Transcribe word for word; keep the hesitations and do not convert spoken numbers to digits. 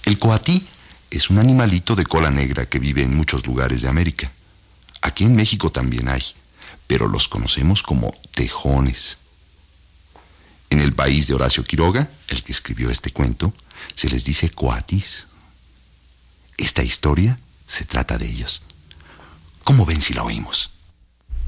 El coatí es un animalito de cola negra que vive en muchos lugares de América. Aquí en México también hay, pero los conocemos como tejones. En el país de Horacio Quiroga, el que escribió este cuento, se les dice coatís. Esta historia se trata de ellos. ¿Cómo ven si la oímos?